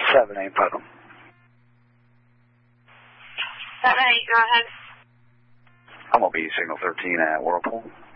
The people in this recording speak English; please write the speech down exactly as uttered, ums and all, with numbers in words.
seven eight, Putnam. seven eight, go ahead. I'm going to be signal thirteen at Whirlpool.